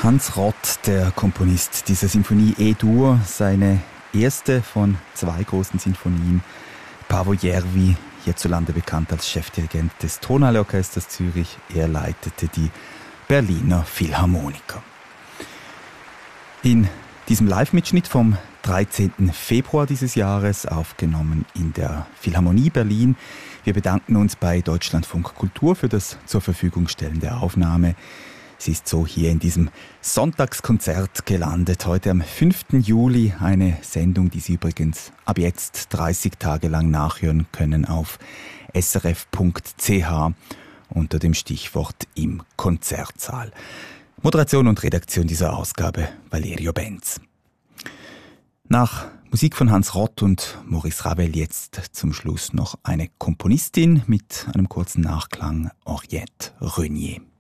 Hans Rott, der Komponist dieser Sinfonie E-Dur, seine erste von 2 großen Sinfonien. Paavo Järvi, hierzulande bekannt als Chefdirigent des Tonhalle-Orchesters Zürich, er leitete die Berliner Philharmoniker. In diesem Live-Mitschnitt vom 13. Februar dieses Jahres, aufgenommen in der Philharmonie Berlin. Wir bedanken uns bei Deutschlandfunk Kultur für das zur Verfügung stellen der Aufnahme. Sie ist so hier in diesem Sonntagskonzert gelandet, heute am 5. Juli. Eine Sendung, die Sie übrigens ab jetzt 30 Tage lang nachhören können auf srf.ch unter dem Stichwort im Konzertsaal. Moderation und Redaktion dieser Ausgabe Valerio Benz. Nach Musik von Hans Rott und Maurice Ravel jetzt zum Schluss noch eine Komponistin mit einem kurzen Nachklang, Henriette Renier.